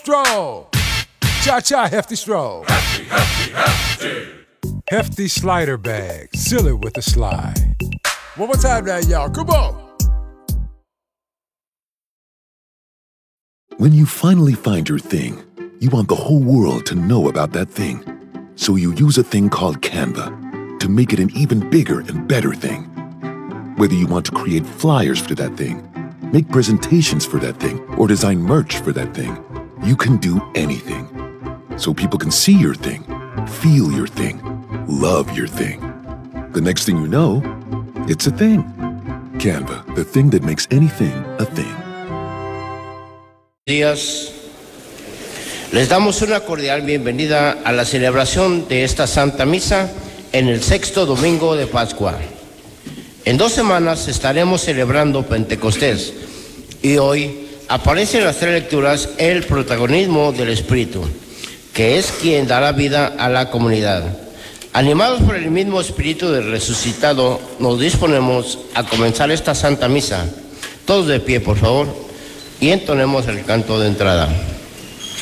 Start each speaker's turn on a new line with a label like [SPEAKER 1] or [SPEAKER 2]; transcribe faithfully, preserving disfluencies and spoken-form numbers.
[SPEAKER 1] stroll. Cha-cha, hefty stroll.
[SPEAKER 2] Hefty, hefty, hefty.
[SPEAKER 1] Hefty slider bag. Seal it with a slide. One more time now, y'all. Come on.
[SPEAKER 3] When you finally find your thing, you want the whole world to know about that thing. So you use a thing called Canva to make it an even bigger and better thing. Whether you want to create flyers for that thing, make presentations for that thing, or design merch for that thing, you can do anything. So people can see your thing, feel your thing, love your thing. The next thing you know, it's a thing. Canva, the thing that makes anything a thing.
[SPEAKER 4] Días. Les damos una cordial bienvenida a la celebración de esta Santa Misa en el sexto domingo de Pascua. En dos semanas estaremos celebrando Pentecostés y hoy aparece en las tres lecturas el protagonismo del Espíritu, que es quien dará vida a la comunidad. Animados por el mismo Espíritu del resucitado, nos disponemos a comenzar esta Santa Misa. Todos de pie, por favor, y entonemos el canto de entrada.